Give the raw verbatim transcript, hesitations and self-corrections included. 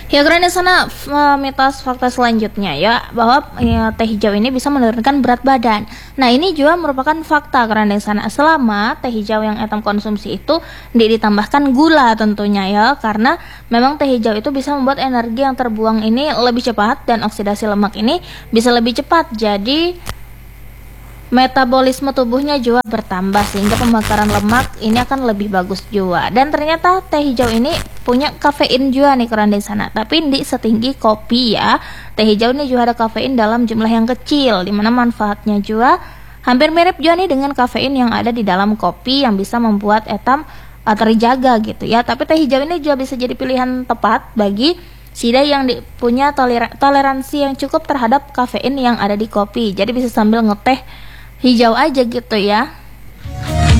Ya, karena di sana f- eh, mitos fakta selanjutnya ya bahwa ya, teh hijau ini bisa menurunkan berat badan. Nah, ini juga merupakan fakta karena di sana selama teh hijau yang etam konsumsi itu tidak ditambahkan gula tentunya ya, karena memang teh hijau itu bisa membuat energi yang terbuang ini lebih cepat dan oksidasi lemak ini bisa lebih cepat. Jadi metabolisme tubuhnya juga bertambah sehingga pembakaran lemak ini akan lebih bagus juga. Dan ternyata teh hijau ini punya kafein juga nih keren di sana, tapi di setinggi kopi ya. Teh hijau ini juga ada kafein dalam jumlah yang kecil, dimana manfaatnya juga hampir mirip juga nih dengan kafein yang ada di dalam kopi yang bisa membuat etam uh, terjaga gitu ya. Tapi teh hijau ini juga bisa jadi pilihan tepat bagi Sida yang di, punya tolera, toleransi yang cukup terhadap kafein yang ada di kopi. Jadi bisa sambil ngeteh hijau aja gitu ya.